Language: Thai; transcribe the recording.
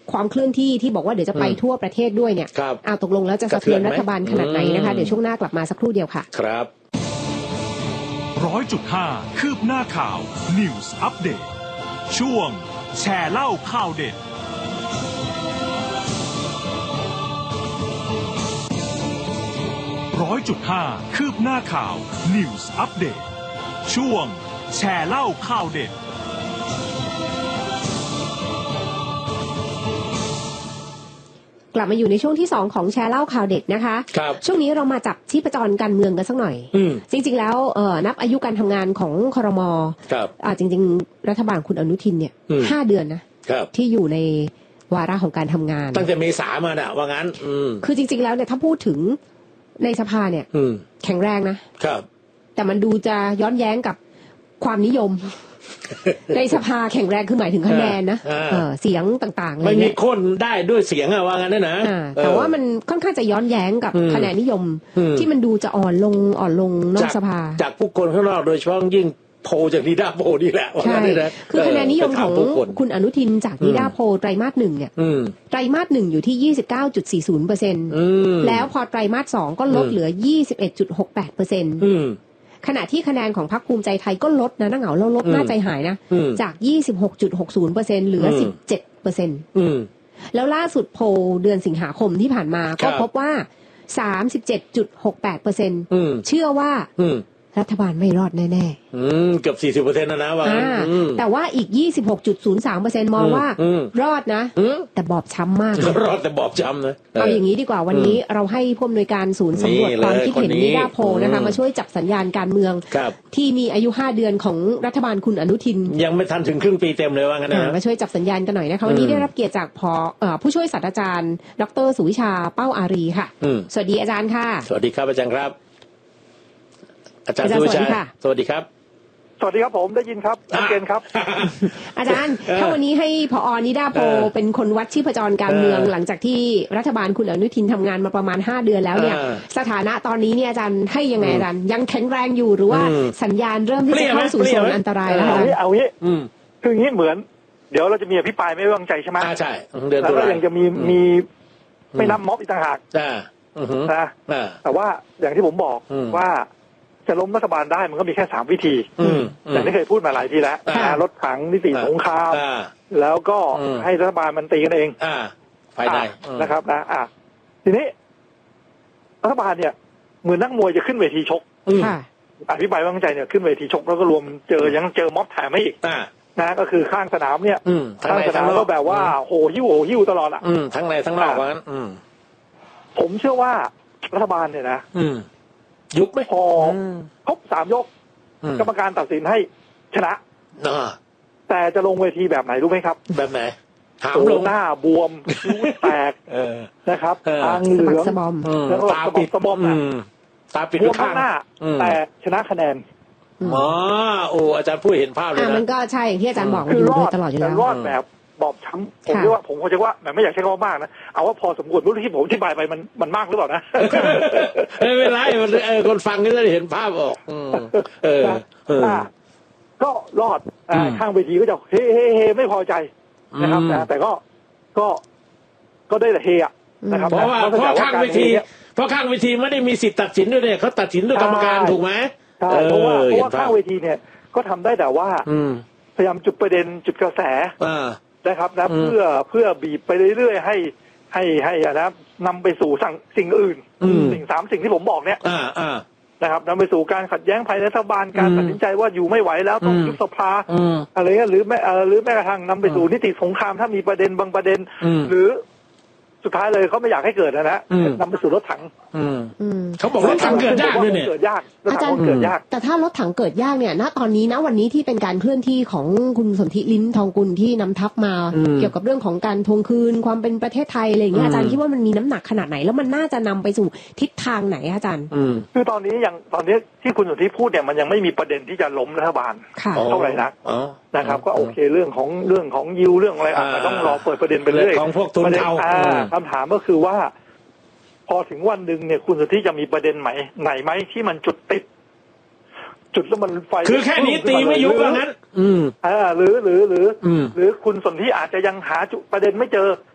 ความเคลื่อนที่ที่บอกว่าเดี๋ยวจะไปทั่วประเทศด้วยเนี่ยตกลงแล้วจะสะเทือนรัฐบาลขนาดไหนนะคะเดี๋ยวช่วงหน้ากลับมาสักครู่เดียวค่ะครับ 100.5 คืบหน้าข่าว News Update ช่วงแชร์เล่าข่าวเด็ด100.5 คืบหน้าข่าว News Update ช่วงแชร์เล่าข่าวเด็ดกลับมาอยู่ในช่วงที่2ของแชร์เล่าข่าวเด็ดนะคะช่วงนี้เรามาจับชีพจรการเมืองกันสักหน่อยจริงๆแล้วนับอายุการทำงานของครม.จริงๆรัฐบาลคุณอนุทินเนี่ย5 เดือนนะที่อยู่ในวาระของการทำงานตั้งแต่เมษามาน่ะว่างั้นคือจริงๆแล้วเนี่ยถ้าพูดถึงในสภาเนี่ยแข็งแรงนะครับแต่มันดูจะย้อนแย้งกับความนิยมในสภาแข็งแรงคือหมายถึงคะแนนนะเสียงต่างๆไม่มีคนได้ด้วยเสียงว่างั้นนะแต่ว่ามันค่อนข้างจะย้อนแย้งกับคะแนนนิยมที่มันดูจะอ่อนลงนอกสภาจากผู้คนข้างนอกโดยเฉพาะยิ่งโพจากนิดาโพนี่แหละใช่คือคะแนนนิยมของคุณอนุทินจากนิดาโพไตรมาส 1เนี่ยไตรมาส 1อยู่ที่ 29.40% แล้วพอไตรมาส 2ก็ลดเหลือ 21.68%ขณะที่คะแนนของพรรคภูมิใจไทยก็ลดนะน่าเหงาแล้วลดน่าใจหายนะจาก 26.60% เหลือ 17% แล้วล่าสุดโพลเดือนสิงหาคมที่ผ่านมาก็พบว่า 37.68% เชื่อว่ารัฐบาลไม่รอดแน่ๆเกือบ 40% นะว่าแต่ว่าอีก 26.03% มองว่ารอดนะแต่บอบช้ำมากรอดแต่บอบช้ำนะเอาอย่างนี้ดีกว่าวันนี้เราให้ผู้อำนวยการศูนย์สำรวจความคิดเห็นนิดาโพนะคะมาช่วยจับสัญญาณการเมืองที่มีอายุ5 เดือนของรัฐบาลคุณอนุทินยังไม่ทันถึงครึ่งปีเต็มเลยว่างั้นนะมาช่วยจับสัญญาณกันหน่อยนะคะวันนี้ได้รับเกียรติจากผู้ช่วยศาสตราจารย์ดร.สุวิชาเป้าอารีค่ะสวัสดีอาจารย์ค่ะสวัสดีครับอาจารย์ครับอาจารย์สุวิชาสวัสดีครับสวัสดีครับผมได้ยินครับชัดเจนครับอาจารย์ถ้าวันนี้ให้ผอ.นิดาโพเป็นคนวัดชีพจรการเมืองหลังจากที่รัฐบาลคุณอนุทินทำงานมาประมาณ5 เดือนแล้วเนี่ยสถานะตอนนี้เนี่ยอาจารย์ให้ยังไงอาจารย์ยังแข็งแรงอยู่หรือว่าสัญญาณเริ่มที่จะเข้าสู่โซนอันตรายแล้วเอางี้คืออย่างนี้เหมือนเดี๋ยวเราจะมีอภิปรายไม่ไว้วางใจใช่ไหมใช่แล้วก็ยังจะมีไม่นับม็อบอีกต่างหากนะแต่ว่าอย่างที่ผมบอกว่าจะล้มรัฐบาลได้มันก็มีแค่3 วิธีอย่างที่เคยพูดมาหลายทีแล้วรถถังนิติสงครามแล้วก็ให้รัฐบาลมันตีกันเองภายในนะครับนะทีนี้รัฐบาลเนี่ยเหมือนนักมวยจะขึ้นเวทีชกอภิปรายไม่ไว้วางใจเนี่ยขึ้นเวทีชกแล้วก็รวมยังเจอม็อบแถมไม่อีกนะก็คือข้างสนามเนี่ยข้างสนามก็แบบว่าโหหิ้วตลอดอ่ะทั้งในทั้งนอกว่างั้นผมเชื่อว่ารัฐบาลเนี่ยนะยุบไม่พอครบ3 ยกกรรมการตัดสินให้ชนะแต่จะลงเวทีแบบไหนรู้ไหมครับแบบไหนตัวหน้าบวมคิ้วแตกนะครับตาเหลืองแล้วก็ตาปิดสะบอมตาปิดข้างหน้าแต่ชนะคะแนนโอ้อาจารย์พูดเห็นภาพเลยนะมันก็ใช่อย่างที่อาจารย์บอกคือรอดตลอดอยู่แล้วรอดแบบบอบช้ำผมเรียกว่าผมคงจะว่าแบบไม่อยากใช้คำว่ามากนะเอาว่าพอสมควรรู้ที่ผมอธิบายไปมันมากหรือเปล่านะไม่เป็นไรคนฟังก็จะเห็นภาพออกก็รอดข้างเวทีก็จะเฮ้ไม่พอใจนะครับแต่ก็ได้แต่เฮนะครับเพราะข้างเวทีไม่ได้มีสิทธิ์ตัดสินด้วยเนี่ยเขาตัดสินด้วยกรรมการถูกไหมเพราะว่าข้างเวทีเนี่ยก็ทำได้แต่ว่าพยายามจุดประเด็นจุดกระแสนะครับนะเพื่อบีบไปเรื่อยๆให้นะนำไปสู่สิ่งอื่นสิ่งที่ผมบอกเนี่ยนะครับนำไปสู่การขัดแย้งภายในรัฐบาลการตัดสินใจว่าอยู่ไม่ไหวแล้วต้องยุบสภาอะไรเงี้ยหรือแม้กระทั่งนำไปสู่นิติสงครามถ้ามีประเด็นบางประเด็นหรือสุดท้ายเลยเขาไม่อยากให้เกิดนะนำไปสู่รถถังเขาบอกรถถังเกิดยากด้วยเนี่ยอาจารย์แต่ถ้ารถถังเกิดยากเนี่ยณตอนนี้นะวันนี้ที่เป็นการเคลื่อนที่ของคุณสนธิลิ้มทองกุลที่นำทัพมาเกี่ยวกับเรื่องของการทวงคืนความเป็นประเทศไทยอะไรอย่างเงี้ยอาจารย์คิดว่ามันมีน้ำหนักขนาดไหนแล้วมันน่าจะนำไปสู่ทิศทางไหนอาจารย์คือตอนนี้ที่คุณสนธิพูดเนี่ยมันยังไม่มีประเด็นที่จะล้มรัฐบาลเท่าไหร่นะครับก็โอเคเรื่องของยิวเรื่องอะไรต้องรอเปิดประเด็นไปเรื่อยของพวกทุนเทาคำถามก็คือว่าพอถึงวันหนึ่งเนี่ยคุณสุทธิจะมีประเด็นไหมที่มันจุดติดจุดแล้วมันไฟคือแค่นี้ตีไม่ยุบแล้วงั้นหรือคุณสนธิอาจจะยังหาจุดประเด็นไม่เจอ